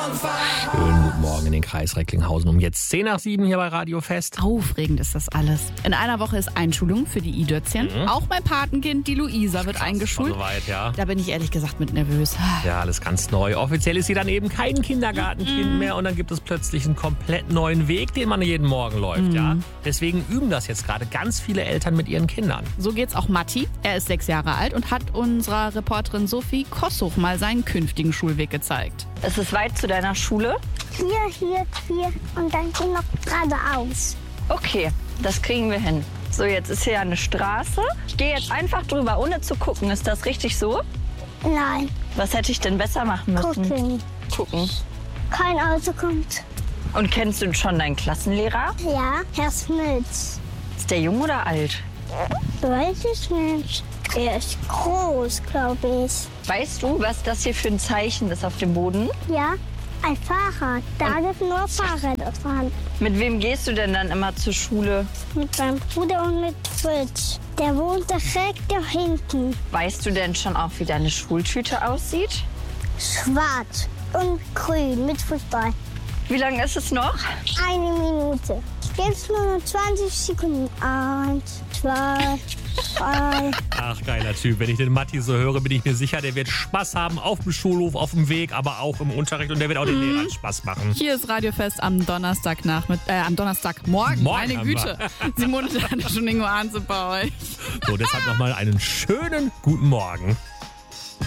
Schönen guten Morgen in den Kreis Recklinghausen um jetzt 6:10 hier bei Radio Fest. Aufregend ist das alles. In einer Woche ist Einschulung für die I-Dötzchen. Auch mein Patenkind, die Luisa, wird eingeschult. Soweit, ja. Da bin ich ehrlich gesagt mit nervös. Ja, alles ganz neu. Offiziell ist sie dann eben kein Kindergartenkind mehr und dann gibt es plötzlich einen komplett neuen Weg, den man jeden Morgen läuft, ja. Deswegen üben das jetzt gerade ganz viele Eltern mit ihren Kindern. So geht's auch Matti. Er ist 6 Jahre alt und hat unserer Reporterin Sophie Kossuch mal seinen künftigen Schulweg gezeigt. Ist es weit zu deiner Schule? Hier und dann geht noch geradeaus. Okay, das kriegen wir hin. So, jetzt ist hier ja eine Straße. Ich gehe jetzt einfach drüber, ohne zu gucken. Ist das richtig so? Nein, Was hätte ich denn besser machen müssen? Gucken. kein Auto kommt. Und kennst du schon deinen Klassenlehrer? Ja, Herr Smits. Ist der jung oder alt? Weiß ich nicht. Er ist groß, glaube ich. Weißt du, was das hier für ein Zeichen ist auf dem Boden? Ja, ein Fahrrad. Da dürfen nur Fahrräder fahren. Mit wem gehst du denn dann immer zur Schule? Mit meinem Bruder und mit Fritz. Der wohnt direkt da hinten. Weißt du denn schon auch, wie deine Schultüte aussieht? Schwarz und grün mit Fußball. Wie lange ist es noch? 1 Minute. Jetzt nur noch 20 Sekunden. 1, 2, 3. Ach, geiler Typ. Wenn ich den Matti so höre, bin ich mir sicher, der wird Spaß haben auf dem Schulhof, auf dem Weg, aber auch im Unterricht und der wird auch den Lehrern Spaß machen. Hier ist Radiofest am Donnerstagmorgen. Morgen Meine haben wir. Güte. Simone hat schon Ingo Arnze bei euch. So, deshalb nochmal einen schönen guten Morgen.